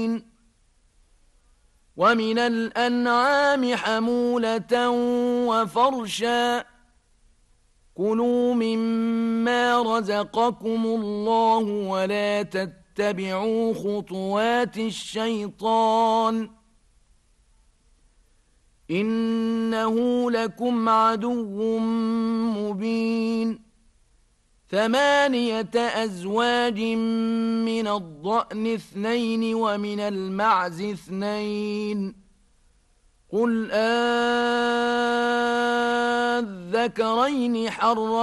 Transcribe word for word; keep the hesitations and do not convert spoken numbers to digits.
ومن الأنعام حمولة وفرشا كلوا مما رزقكم الله ولا تتبعوا خطوات الشيطان إنه لكم عدو مبين ثمانية أزواج من الضأن اثنين ومن المعز اثنين قل آذكرين حرم